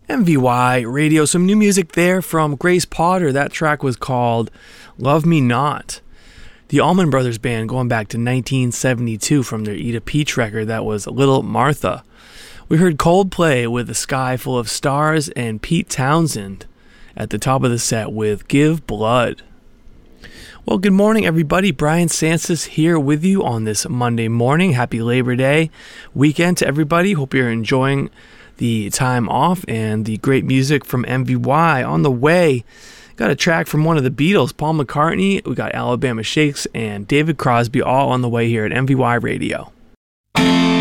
MVY Radio, some new music there from Grace Potter. That track was called Love Me Not. The Allman Brothers Band going back to 1972 from their Eda Peach record that was Little Martha. We heard Coldplay with A Sky Full of Stars and Pete Townsend at the top of the set with Give Blood. Well, good morning, everybody. Brian Sansis here with you on this Monday morning. Happy Labor Day weekend to everybody. Hope you're enjoying the time off and the great music from MVY. On the way, got a track from one of the Beatles, Paul McCartney. We got Alabama Shakes and David Crosby all on the way here at MVY Radio.